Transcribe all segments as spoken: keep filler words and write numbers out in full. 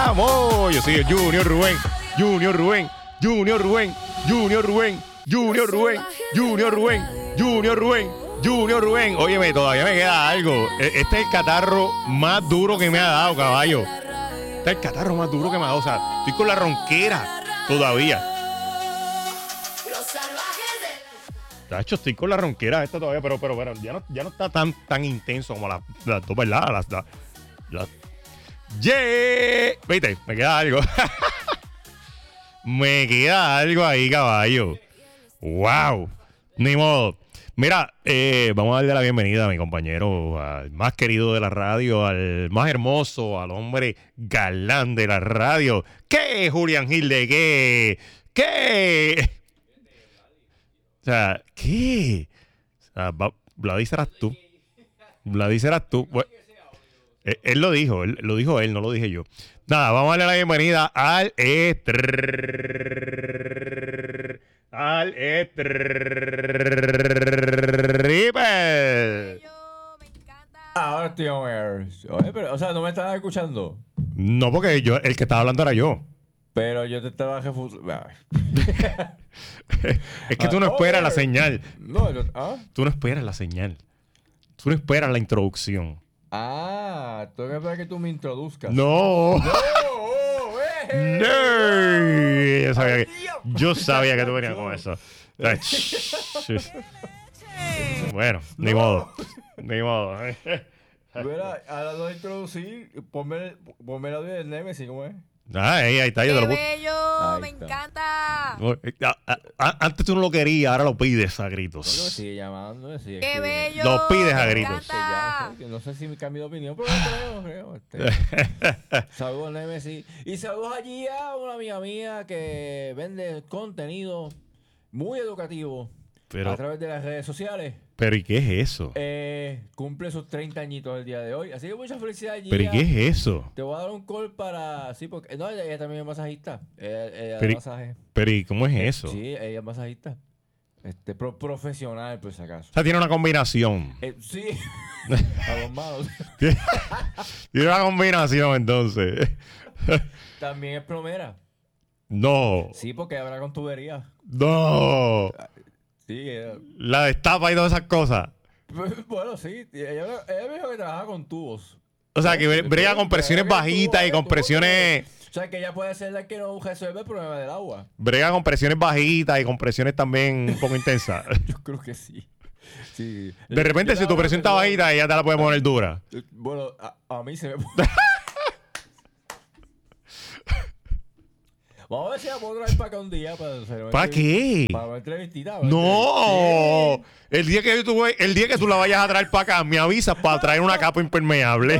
¡Vamos! Yo soy el Junior Rubén, Junior Rubén, Junior Rubén, Junior Rubén, Junior Rubén, Junior Rubén, Junior Rubén, Junior Rubén. Óyeme, todavía me queda algo. Este es el catarro más duro que me ha dado, caballo. Este es el catarro más duro que me ha dado. O sea, estoy con la ronquera todavía. Tacho, estoy con la ronquera esta todavía, pero, pero, pero ya no, ya no está tan, tan intenso como las la dos, ¿verdad? Las, las, las... Yeah. Viste, me queda algo. Me queda algo ahí, caballo. Wow. Ni modo. Mira, eh, vamos a darle la bienvenida a mi compañero, al más querido de la radio, al más hermoso, al hombre galán de la radio. ¿Qué, Julián Gilde? ¿Qué? ¿Qué? O sea, ¿qué? O sea, Vladi serás tú. Vladi serás tú. Bueno, él, él lo dijo, él, lo dijo él, no lo dije yo. Nada, vamos a darle la bienvenida al Estripper. Al Estripper. Ahora estoy a ver. Oye, pero, o sea, ¿no me estabas escuchando? No, porque yo, el que estaba hablando era yo. Pero yo te estaba refutando. Es que tú no esperas la señal. No, yo, ¿ah? Tú no esperas la señal. Tú no esperas la introducción. Ah, tengo que esperar que tú me introduzcas. No. No, eh, No. Yo sabía que, yo sabía que tú venías con eso. Bueno, ni modo. Ni modo. Mira, hablando de introducir, ponme, ponme el audio del Nemesis, ¿cómo es? Ah, ahí, ahí está. Yo te lo ¡Qué puse. bello! Ahí ¡Me está. encanta! Antes tú no lo querías, ahora lo pides a No, que me gritos. sigue llamando, me sigue ¡Qué escribiendo. bello! Lo pides a ¡Me gritos. Que ya encanta! sé, que no sé si me cambió de opinión, pero no creo, no creo. Este. Saludos, Nemesis. Y saludos allí a una amiga mía que vende contenido muy educativo Pero, a través de las redes sociales. pero ¿y qué es eso? Eh, cumple sus treinta añitos el día de hoy. Así que mucha felicidad allí. ¿Pero y qué es eso? Te voy a dar un call para... Sí, porque... No, ella, ella también es masajista. Ella, ella Pero da y- masaje. ¿Pero y cómo es eso? Sí, ella es masajista. Este, pro- profesional, por si acaso. O sea, tiene una combinación. Eh, sí. A los malos. Tiene una combinación, entonces. También es plomera. No. Sí, porque habrá con tubería. No. Sí, ella... La destapa y todas esas cosas. Bueno, sí. Ella, ella me dijo que trabaja con tubos. O sea, que bre- brega con presiones bajitas y con presiones... O sea, que ella puede ser la que no resuelve el problema del agua. Brega con presiones bajitas y con presiones también un poco intensas. Yo creo que sí. Sí. De repente, Yo si tu la presión está verdad que bajita, ella te la puede poner dura. no- Bueno, a, a mí se me... Vamos a ver si la puedo traer para acá un día para hacer una ¿Para entrevista- qué? Para una entrevistita. una No. entrevista. El día que tú, el día que tú la vayas a traer para acá, me avisas para traer una capa impermeable.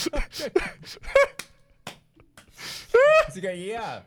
Así que yeah.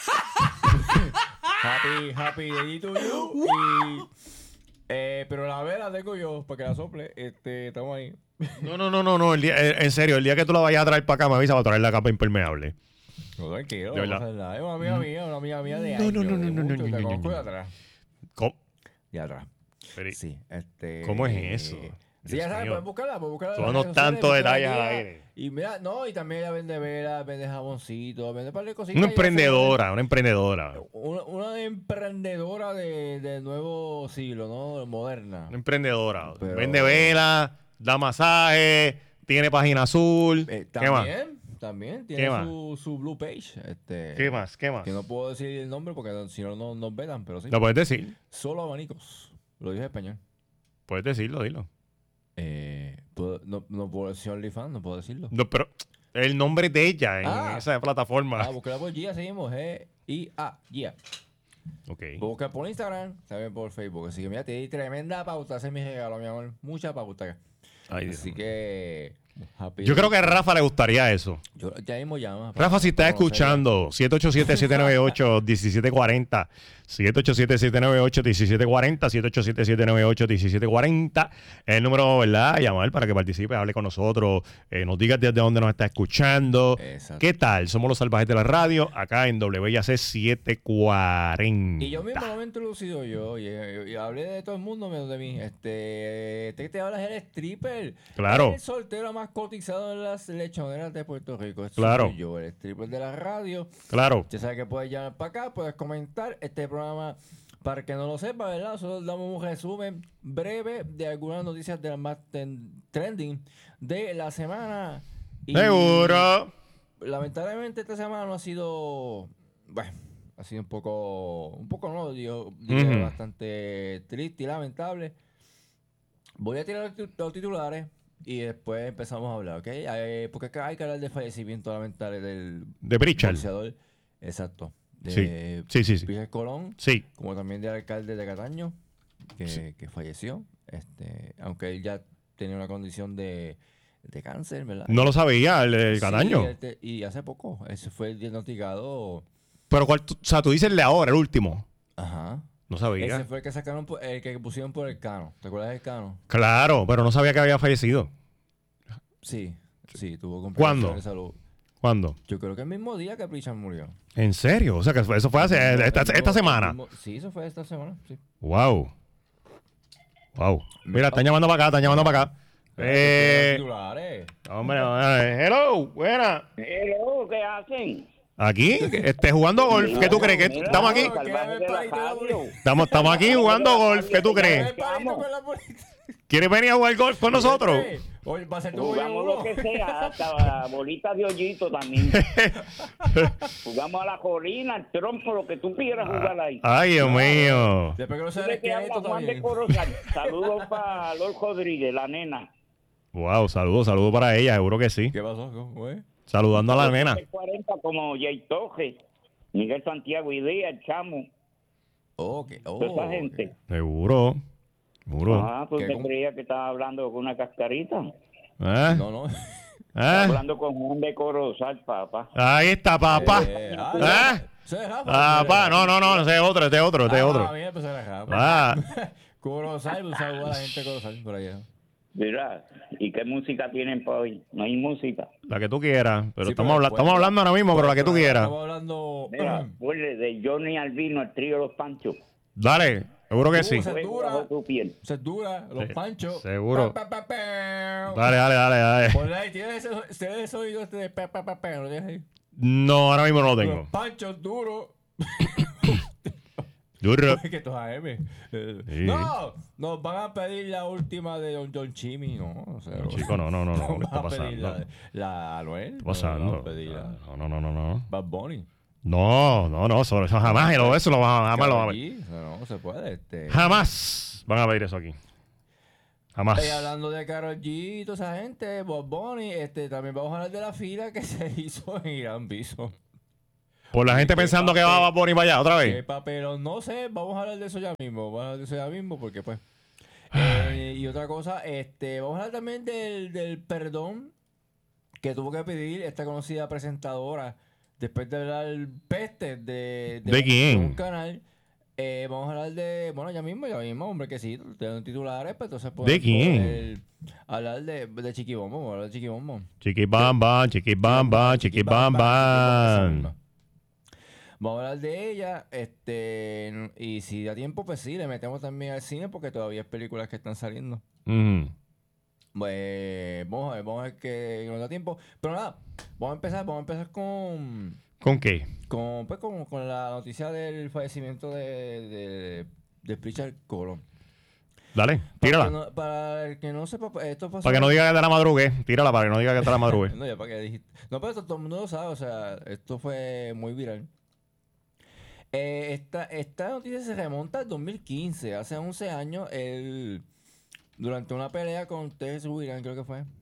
Happy, happy day to you. Y, eh, pero la vela tengo yo para que la sople. Este, estamos ahí. No, no, no, no, no. El día, en serio, el día que tú la vayas a traer para acá, me avisas para traer la capa impermeable. No, tranquilo, De no verdad. pasa nada. Es una amiga mía, una amiga mía de No, años. no, no, no, de no, no, mucho, no, te no, conozco no. de atrás. ¿Cómo? De atrás. Pero, Sí, este... ¿Cómo es eso? Sí, Dios ya sabes, mío. puedes buscarla, puedes buscarla. en Son las unos redes sociales, tantos buscar detalles allí, al aire. Y mira, no, y también ella vende velas, vende jaboncitos, vende un par de cositas. Una y hace- emprendedora, una emprendedora. Una, una emprendedora de, de nuevo siglo, ¿no? Moderna. Una emprendedora. Pero- Vende vela, da masaje, tiene página azul. Eh, ¿Qué más? también, también ¿Qué tiene más? su, su blue page. Este, ¿Qué más? ¿Qué más? Que no puedo decir el nombre porque no- si no, no nos vetan, pero sí. Lo puedes decir. Solo abanicos. Lo dije en español. Puedes decirlo, dilo. Eh, puedo- no, no puedo decir OnlyFans, no puedo decirlo. No, pero el nombre de ella en Ah. esa plataforma. Ah, buscarla por Gia, seguimos. G I A, Gia. Ok. Busca por Instagram, también por Facebook. Así que mira, te di tremenda pauta. Ese es mi regalo, mi amor. Mucha pauta. Ay, Dios Así mío. que... happy- Yo creo que a Rafa le gustaría eso. Yo, ya mismo llama. Rafa, si estás Conocerla. escuchando, siete ocho siete, siete nueve ocho, uno siete cuatro cero, siete ocho siete, siete nueve ocho, uno siete cuatro cero, siete ocho siete, siete nueve ocho, uno siete cuatro cero, es el número, ¿verdad? Llamar para que participe, hable con nosotros, eh, nos digas desde dónde nos está escuchando. Exacto. ¿Qué tal? Somos los Salvajes de la Radio, acá en W I A C setecientos cuarenta. Y yo mismo no me he introducido yo. Y, y- y hablé de todo el mundo menos de mí. Este, este que te hablas eres stripper. Claro. Eres el soltero más más cotizado en las lechoneras de Puerto Rico. Esto Claro. soy yo, el stripper de la radio. Claro. Ya sabes que puedes llamar para acá, puedes comentar este programa. Para el que no lo sepa, ¿verdad? Nosotros damos un resumen breve de algunas noticias de las más ten- trending de la semana. Y Seguro. lamentablemente esta semana no ha sido, bueno, ha sido un poco, un poco no, yo diría Ujú. bastante triste y lamentable. Voy a tirar los tit- los titulares y después empezamos a hablar, ¿ok? Eh, porque acá hay que hablar de fallecimiento lamentable del De Pritchard. boxeador, exacto, Sí. de Sí, sí, sí. Píger Colón, Sí. como también del alcalde de Cataño, que, Sí. que falleció, este, aunque él ya tenía una condición de, de cáncer, ¿verdad? No lo sabía, el, el Sí, Cataño. este, y hace poco, ese fue diagnosticado. Pero, ¿cuál, tú- o sea, tú dices el de ahora, el último. Ajá. No sabía. Ese fue el que sacaron, por- el que pusieron por el Cano. ¿Te acuerdas del Cano? Claro, pero no sabía que había fallecido. Sí, sí, tuvo ¿Cuándo? complicaciones de salud. ¿Cuándo? Yo creo que el mismo día que Pritchard murió. ¿En serio? O sea, que fue- eso fue hace, El mismo- esta, el mismo- esta el semana. mismo- sí, eso fue esta semana, sí. Wow. Wow. Mira, están llamando para acá, están llamando para acá. Eh, Titulares. hombre, hombre, hello, buena. Hello, ¿qué hacen? Aquí, este, jugando golf. ¿Qué tú crees? ¿Que Mira, estamos aquí? salvaje de la radio. Estamos, estamos aquí jugando golf. ¿Qué tú crees? Dame palito con la bolita. ¿Quieres venir a jugar golf con nosotros? Oye, va a ser tu Jugamos uno. lo que sea, hasta bolitas de hoyito también. Jugamos a la colina, al trompo, lo que tú quieras jugar ahí. Ay, Dios mío. Después que no se Dile que habla esqueleto Juan de también. Corozal. Saludos para Lord Rodríguez, la nena. Wow, saludos, saludos para ella, seguro que sí. ¿Qué pasó, güey? Saludando a la nena. cuarenta como Jay Toje, Miguel Santiago Idea, el Chamo, Ok, oh, toda esa ok. gente. Seguro. Seguro. Ah, pues ¿Qué, te cómo? creía que estaba hablando con una cascarita. ¿Eh? No, no. ¿Eh? Estaba hablando con Juan de Corozal, papá. Ahí está, papá. Eh, ah, ¿Eh? ¿se es Rafa? Ah, papá, no, no, no, ese es otro, este es otro, este es Ah, otro. mira, pues era Rafa. Ah, Corozal, un saludo a la gente de Corozal por allá. Mira, ¿y qué música tienen para hoy? No hay música. la que tú quieras. Pero Sí, estamos, pero habla- después- estamos hablando ahora mismo, pero la que tú quieras. Estamos hablando. Mira, ponle de Johnny Albino, el trío Los Panchos. Dale, seguro que sí. Uh, se- Fuego bajo tu piel. Se dura, los Sí, panchos. seguro. Pa, pa, pa, pa. Dale, dale, dale, dale. Ponle ahí, ¿tienes ese, tienes ese oído este de pa, pa, pa, pa? ¿Lo tienes ahí? No, ahora mismo no lo Los tengo. panchos duros. Duro. que esto es A M. Eh, Sí. No, nos van a pedir la última de Don, Don Chimmy. No, o sea, Chico, no, no, no, no. ¿Qué nos está van a pedir pasando? La, la Anuel. ¿Qué está No, nos van pasando? a pedir la No, no, no, no, no. Bad Bunny. No, no, no, eso, eso jamás, eso, eso lo van, jamás lo van a ver. Karol G, o sea, no, no se puede. Este. Jamás van a ver eso aquí. Jamás. Y hablando de Karol G y toda esa gente, Bob Bunny, este, también vamos a hablar de la fila que se hizo en Irán Bison. Por la gente qué pensando que va a papel. Bad Bunny para allá otra ¿Qué vez. papelón? No sé, vamos a hablar de eso ya mismo. Vamos a hablar de eso ya mismo porque pues... Eh, y otra cosa, este, vamos a hablar también del, del perdón que tuvo que pedir esta conocida presentadora después de hablar peste de, ¿De un- quién? un canal. Eh, vamos a hablar de, bueno, ya mismo, ya mismo, hombre, que sí, de titulares, pues entonces podemos ¿De quién? poder hablar de, de Chiquibombo, vamos a hablar de Chiquibombo. Chiqui bam bam, chiqui bam bam, chiqui bam bam. Vamos a hablar de ella, este, y si da tiempo, pues sí, le metemos también al cine porque todavía hay películas que están saliendo. Mm. Pues vamos a ver, vamos a ver que nos da tiempo. Pero nada, vamos a empezar, vamos a empezar con, ¿Con qué? con, pues, con, con la noticia del fallecimiento de, de, de Pritchard Colón. Dale, Para, que tírala. no, para el que no sepa, pues, esto pasó. Para que no diga que es de la madrugué. Tírala para que no diga que es de la madrugué. No, ya para que dijiste. No, pero esto todo el mundo lo sabe, o sea, esto fue muy viral. Eh, esta, esta noticia se remonta al dos mil quince, hace once años, él, durante una pelea con Tex Williams, creo que fue,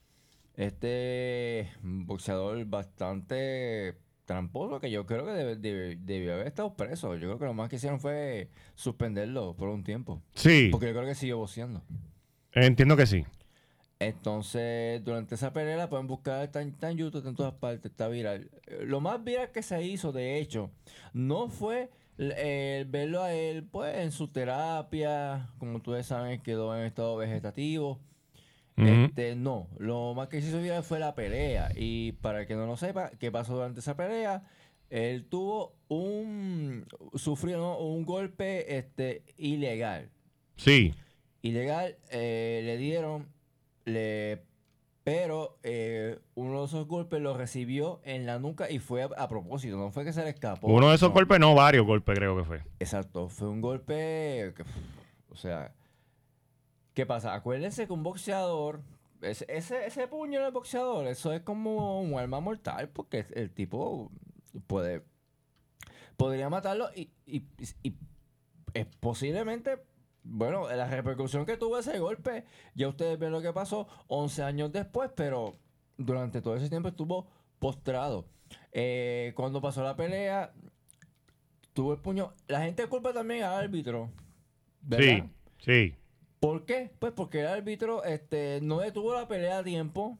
este boxeador bastante tramposo, que yo creo que debe- debe- debió haber estado preso. Yo creo que lo más que hicieron fue suspenderlo por un tiempo, Sí, porque yo creo que siguió boxeando. entiendo que sí. Entonces, durante esa pelea la pueden buscar, está en, está en YouTube, está en todas partes, está viral. Eh, Lo más viral que se hizo, de hecho, no fue eh, el verlo a él, pues, en su terapia, como ustedes saben, quedó en estado vegetativo. Ujú. Este, no, lo más que se hizo viral fue la pelea. Y para el que no lo sepa, ¿qué pasó durante esa pelea? Él tuvo un, sufrió, ¿no?, un golpe este, ilegal. Sí. Ilegal, eh, le dieron, le Pero eh, uno de esos golpes lo recibió en la nuca y fue a, a propósito, no fue que se le escapó. Uno de esos no. golpes, no, varios golpes creo que fue. Exacto, fue un golpe que, o sea, ¿qué pasa? Acuérdense que un boxeador, ese, ese, ese puño del boxeador, eso es como un arma mortal, porque el tipo puede, podría matarlo y, y, y es posiblemente, bueno, la repercusión que tuvo ese golpe, ya ustedes ven lo que pasó once años después, pero durante todo ese tiempo estuvo postrado. Eh, cuando pasó la pelea, tuvo el puño. La gente culpa también al árbitro, ¿verdad? Sí, sí. ¿Por qué? Pues porque el árbitro este, no detuvo la pelea a tiempo.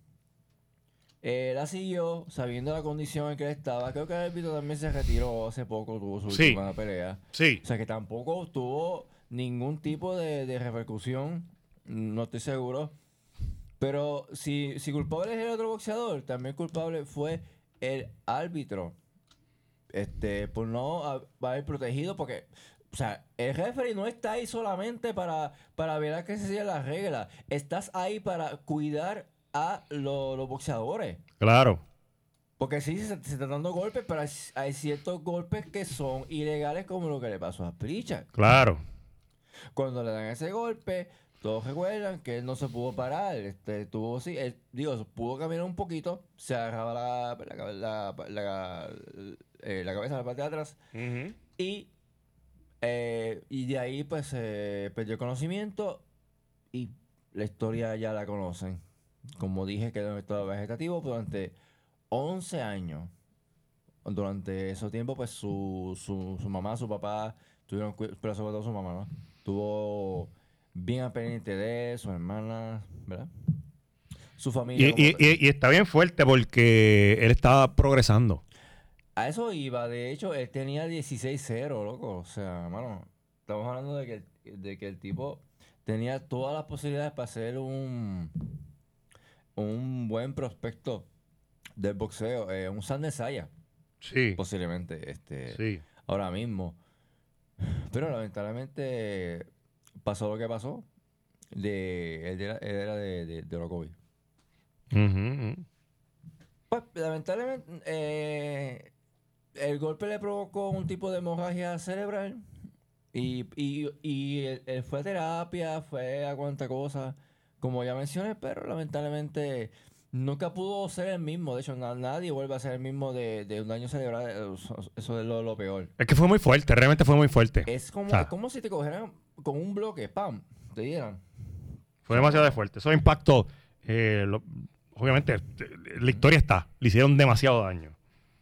Eh, la siguió sabiendo la condición en que él estaba. Creo que el árbitro también se retiró hace poco, tuvo su Sí. última pelea. Sí. O sea que tampoco tuvo ningún tipo de, de repercusión. No estoy seguro. Pero si, si culpable es el otro boxeador, también culpable fue el árbitro. Este, por no ha- haber protegido, porque, o sea, el referee no está ahí solamente para, para ver a que se sigan las reglas. Estás ahí para cuidar a lo- los boxeadores. Claro. Porque sí, se, se están dando golpes, pero hay, hay ciertos golpes que son ilegales, como lo que le pasó a Pritchard. Claro. Cuando le dan ese golpe, todos recuerdan que él no se pudo parar. Este, tuvo, sí, él, digo, pudo caminar un poquito, se agarraba la, la, la, la, la, eh, la cabeza, la parte de atrás, Ujú. y, eh, y de ahí pues se perdió el conocimiento y la historia ya la conocen. Como dije, quedó en estado vegetativo durante once años. Durante ese tiempo, pues su, su, su mamá, su papá, tuvieron, cui- pero sobre todo su mamá, ¿no? Tuvo bien al pendiente de él, su hermana, ¿verdad? Su familia Y, como y, tal. y, y está bien fuerte porque él estaba progresando. A eso iba, de hecho, él tenía dieciséis cero, loco. O sea, mano, estamos hablando de que, de que el tipo tenía todas las posibilidades para ser un, un buen prospecto del boxeo, eh, un Sanders Saya, Sí. posiblemente, este, Sí. ahora mismo. Pero lamentablemente pasó lo que pasó. De, él era, él era de, de, de Orocovi. Ujú, ujú. Pues lamentablemente eh, el golpe le provocó un tipo de hemorragia cerebral. Y, y, y él, él fue a terapia, fue a cuánta cosa, como ya mencioné, pero lamentablemente nunca pudo ser el mismo. De hecho, na- nadie vuelve a ser el mismo de, de un daño cerebral. Eso, eso es lo, lo peor. Es que fue muy fuerte, realmente fue muy fuerte. Es como, O sea, es como si te cogieran con un bloque, ¡pam! Te dieran. fue O sea, demasiado no. fuerte. Eso impactó. eh, lo- obviamente, eh, la historia está. Le hicieron demasiado daño.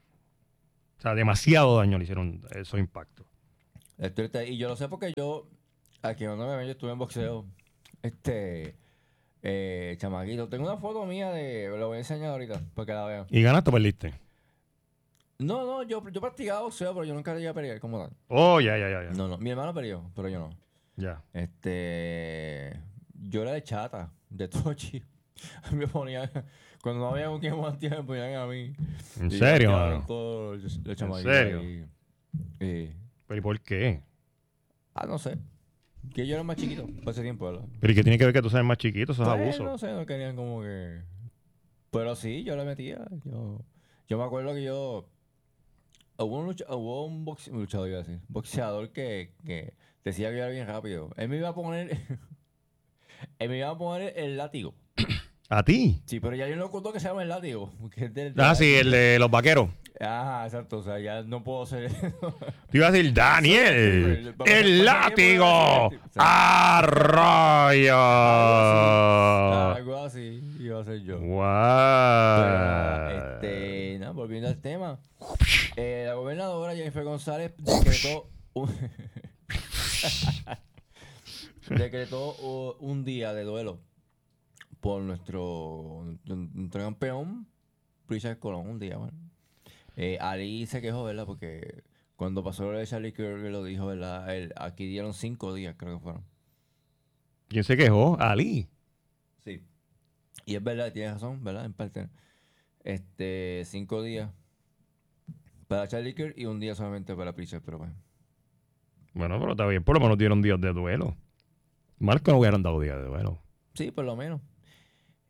O sea, demasiado daño le hicieron esos impactos. Estoy- te- y yo lo sé porque yo, aquí donde me ven, yo estuve en boxeo. Este, eh, chamaquito. Tengo una foto mía de, lo voy a enseñar ahorita para que la vean. ¿Y ganaste o perdiste? No, no, yo, yo practicaba boxeo, pero yo nunca llegué a pelear como tal. Oh, ya, ya, ya. Ya. No, no, mi hermano peleó, pero yo no. Ya. Este, yo era de chata, de tochi. Me ponían, cuando no había con quien más me ponían a mí. ¿En Y serio, quedaron mano? todos los, los chamaquitos serio? ahí. Y- ¿Pero y por qué? ah, no sé. Que yo era más chiquito para ese tiempo, ¿verdad? ¿Pero y qué tiene que ver que tú seas más chiquito? Eso es Pues, abuso. no sé, no querían como que... Pero sí, yo le metía. Yo, yo me acuerdo que yo... Hubo un, lucha- hubo un boxe- un luchador, iba a decir, boxeador que, que decía que yo era bien rápido. Él me iba a poner... él me iba a poner el látigo. ¿A ti? Sí, pero ya hay un locutor que se llama el látigo. Que es del, Ah, sí, el de los vaqueros. Ajá, exacto. O sea, ya no puedo ser... Te iba a decir, Daniel, Vamos a- el vamos a- látigo. vamos ¡A Ah, rayos! algo así iba a ser yo. ¡Wow! Pero, este, no, volviendo al tema, eh, la gobernadora Jennifer González decretó un, decretó uh, un día de duelo por nuestro, nuestro campeón Pritchard Colón, un día, bueno. Eh, Ali se quejó, ¿verdad? Porque cuando pasó lo de Charlie Kirk lo dijo, ¿verdad? Él- aquí dieron cinco días, creo que fueron. ¿Quién se quejó? Ali. Sí. Y es verdad, tienes razón, ¿verdad? En parte. Este, cinco días para Charlie Kirk y un día solamente para Pritchard, pero bueno. Bueno, pero está bien. Por lo menos dieron días de duelo. Marco no hubieran dado días de duelo. Sí, por lo menos.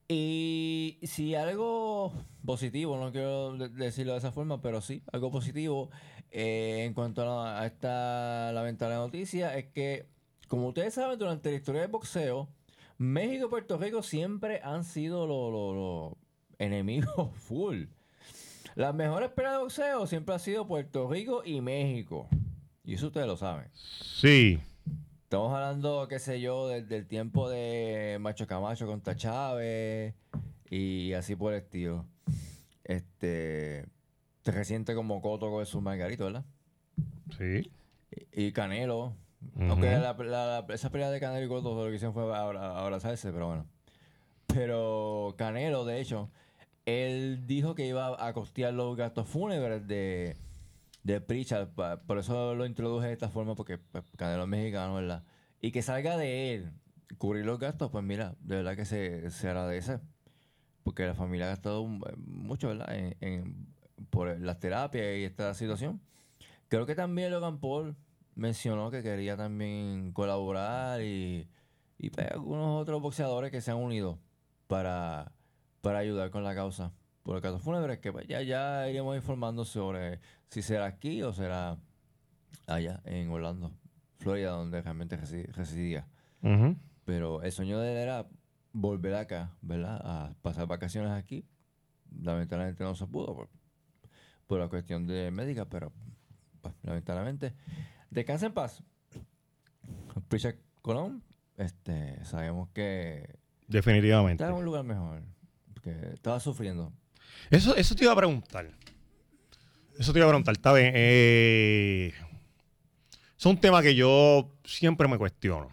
Y si algo positivo, no quiero de- decirlo de esa forma, pero sí, algo positivo eh, en cuanto a, a esta lamentable noticia es que, como ustedes saben, durante la historia del boxeo, México y Puerto Rico siempre han sido los los- los enemigos full. Las mejores peleas de boxeo siempre han sido Puerto Rico y México. Y eso ustedes lo saben. Sí. Estamos hablando, qué sé yo, desde el tiempo de Macho Camacho contra Chávez y así por el estilo. Este, reciente como Coto con su Margarito, ¿verdad? Sí. Y, y Canelo. Ujú. Aunque la, la- la- esa pelea de Canelo y Coto lo que hicieron fue abra- abrazarse, pero bueno. Pero Canelo, de hecho, él dijo que iba a costear los gastos fúnebres de, de Pritchard. pa- Por eso lo introduje de esta forma, porque pues, Canelo es mexicano, ¿verdad? Y que salga de él cubrir los gastos, pues mira, de verdad que se, se agradece. Porque la familia ha gastado un- mucho, ¿verdad? En, en- por las terapias y esta situación. Creo que también Logan Paul mencionó que quería también colaborar y, y pues, algunos otros boxeadores que se han unido para, para ayudar con la causa por el caso fúnebre, que pues, ya, ya iremos informando sobre si será aquí o será allá en Orlando, Florida, donde realmente resi- residía. Ujú. Pero el sueño de él era volver acá, ¿verdad? A pasar vacaciones aquí. Lamentablemente no se pudo por, por la cuestión de médica, pero pues, lamentablemente. Descansa en paz. Pritchard Colón, este, sabemos que Definitivamente. está en un lugar mejor. Porque estaba sufriendo. Eso, eso te iba a preguntar. Eso te iba a preguntar. Está bien. Eh, es un tema que yo siempre me cuestiono.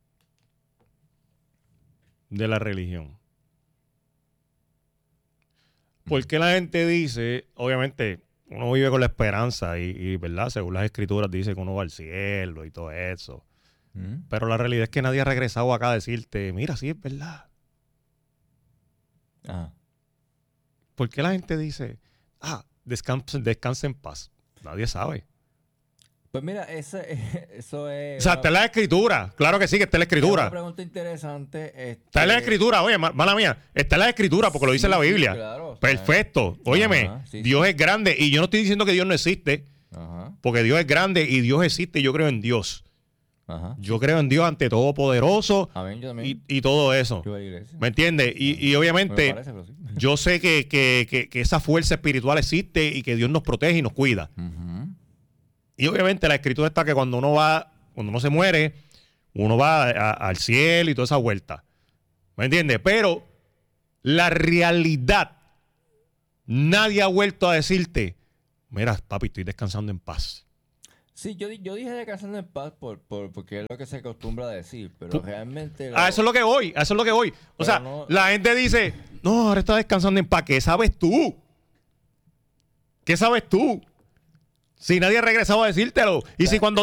De la religión. ¿Por qué la gente dice, obviamente, uno vive con la esperanza y, y, ¿verdad? Según las escrituras dice que uno va al cielo y todo eso. ¿Mm? Pero la realidad es que nadie ha regresado acá a decirte, mira, sí es verdad. Ajá. ¿Por qué la gente dice, ah, descansa, descansa en paz? Nadie sabe. Pues mira, ese, eso es. O sea, una- está en la escritura. Claro que sí, que está en la es una escritura. pregunta interesante. Este, Está en la escritura. Oye, ma- mala mía. Está en la escritura porque lo dice sí, la sí, Biblia. claro, o sea, Perfecto. Óyeme, Ajá, sí, Dios es grande. Y yo no estoy diciendo que Dios no existe. Ajá. Porque Dios es grande y Dios existe. Y yo creo en Dios. Ajá. Yo creo en Dios ante Todopoderoso Amén, yo también. y, y todo eso. Yo voy a la iglesia. ¿Me entiendes? Y, y No me obviamente parece, pero sí. yo sé que, que- que- que esa fuerza espiritual existe y que Dios nos protege y nos cuida. Ujú. Y obviamente la escritura está que cuando uno va, cuando uno se muere, uno va a- al cielo y toda esa vuelta. ¿Me entiendes? Pero la realidad, nadie ha vuelto a decirte, mira, papi, estoy descansando en paz. Sí, yo, di- yo dije descansando en paz por, por, porque es lo que se acostumbra a decir, pero Pu- realmente... lo- A eso es lo que voy, a eso es lo que voy. O Pero sea, no- la gente dice, no, ahora está descansando en paz. ¿Qué sabes tú? ¿Qué sabes tú? Si nadie ha regresado a decírtelo. Y si cuando